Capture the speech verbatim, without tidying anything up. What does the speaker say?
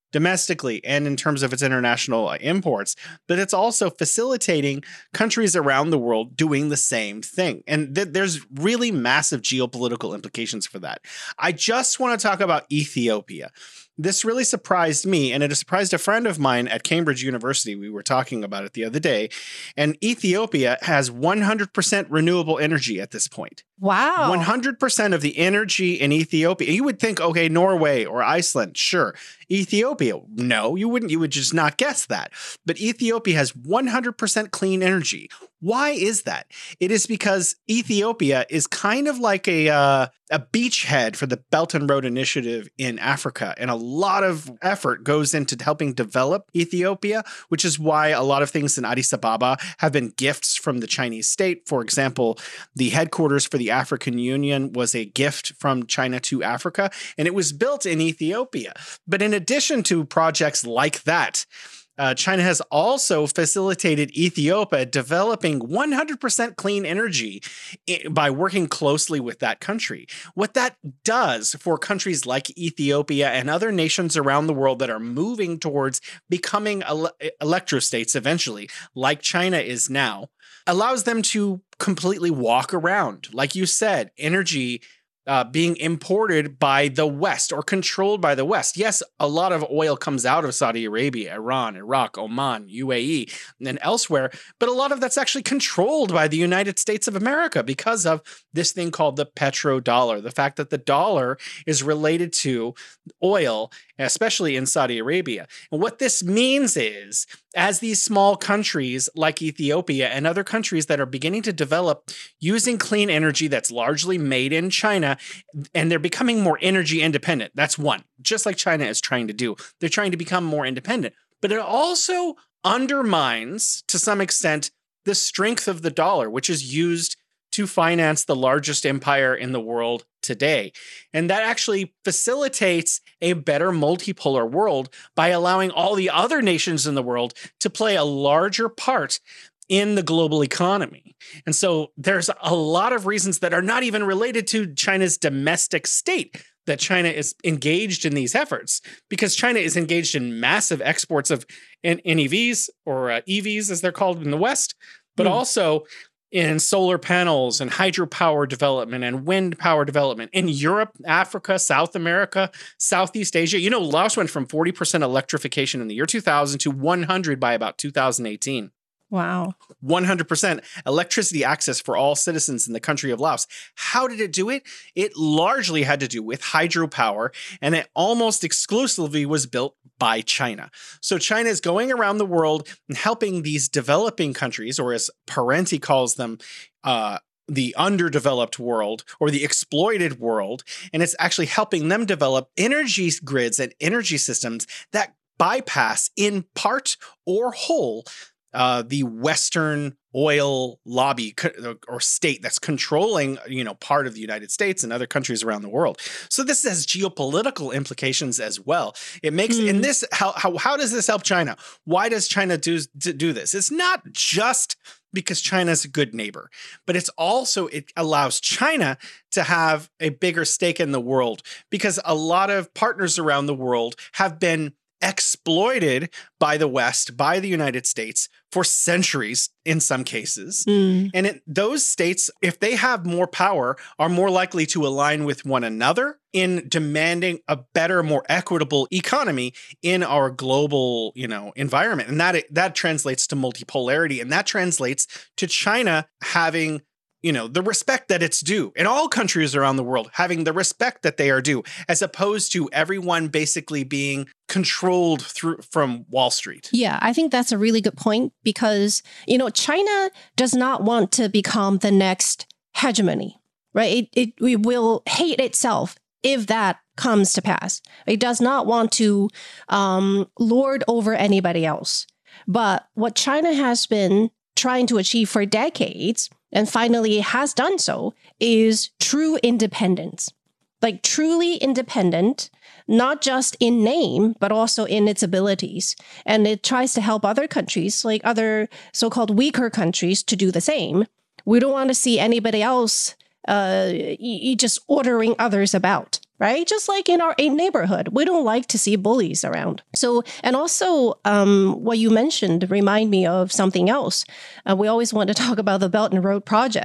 domestically and in terms of its international imports, but it's also facilitating countries around the world doing the same thing. And th- there's really massive geopolitical implications for that. I just want to talk about Ethiopia. This really surprised me, and it surprised a friend of mine at Cambridge University. We were talking about it the other day, and Ethiopia has one hundred percent renewable energy at this point. Wow. one hundred percent of the energy in Ethiopia. You would think, okay, Norway or Iceland, sure. Ethiopia, no, you wouldn't. You would just not guess that. But Ethiopia has one hundred percent clean energy. Why is that? It is because Ethiopia is kind of like a uh, a beachhead for the Belt and Road Initiative in Africa. And a lot of effort goes into helping develop Ethiopia, which is why a lot of things in Addis Ababa have been gifts from the Chinese state. For example, the headquarters for the African Union was a gift from China to Africa, and it was built in Ethiopia. But in addition to projects like that, Uh, China has also facilitated Ethiopia developing one hundred percent clean energy by working closely with that country. What that does for countries like Ethiopia and other nations around the world that are moving towards becoming ele- electrostates eventually, like China is now, allows them to completely walk around. Like you said, energy Uh, being imported by the West or controlled by the West. Yes, a lot of oil comes out of Saudi Arabia, Iran, Iraq, Oman, U A E, and elsewhere, but a lot of that's actually controlled by the United States of America because of this thing called the petrodollar, the fact that the dollar is related to oil, especially in Saudi Arabia. And what this means is, as these small countries like Ethiopia and other countries that are beginning to develop using clean energy that's largely made in China, and they're becoming more energy independent. That's one, just like China is trying to do. They're trying to become more independent. But it also undermines, to some extent, the strength of the dollar, which is used to finance the largest empire in the world today. And that actually facilitates a better multipolar world by allowing all the other nations in the world to play a larger part in the global economy. And so there's a lot of reasons that are not even related to China's domestic state that China is engaged in these efforts, because China is engaged in massive exports of N E Vs or uh, E Vs as they're called in the West, but mm. also in solar panels and hydropower development and wind power development in Europe, Africa, South America, Southeast Asia. You know, Laos went from forty percent electrification in the year two thousand to one hundred by about two thousand eighteen. Wow. one hundred percent electricity access for all citizens in the country of Laos. How did it do it? It largely had to do with hydropower, and it almost exclusively was built by China. So China is going around the world and helping these developing countries, or as Parenti calls them, uh, the underdeveloped world or the exploited world, and it's actually helping them develop energy grids and energy systems that bypass in part or whole Uh, the Western oil lobby co- or state that's controlling, you know, part of the United States and other countries around the world. So this has geopolitical implications as well. It makes mm. in this how, how how does this help China? Why does China do do this? It's not just because China's a good neighbor, but it's also it allows China to have a bigger stake in the world, because a lot of partners around the world have been exploited by the West, by the United States for centuries in some cases. Mm. And it, those states, if they have more power, are more likely to align with one another in demanding a better, more equitable economy in our global, you know, environment. And that that translates to multipolarity, and that translates to China having, you know, the respect that it's due, and all countries around the world having the respect that they are due, as opposed to everyone basically being controlled through from Wall Street. Yeah, I think that's a really good point, because, you know, China does not want to become the next hegemony, right? It, it, it will hate itself if that comes to pass. It does not want to um, lord over anybody else. But what China has been trying to achieve for decades, and finally has done so, is true independence. Like truly independent, not just in name, but also in its abilities. And it tries to help other countries, like other so-called weaker countries, to do the same. We don't want to see anybody else uh, just ordering others about. right? Just like in our neighborhood, we don't like to see bullies around. So, and also um, what you mentioned remind me of something else. Uh, we always want to talk about the Belt and Road Project.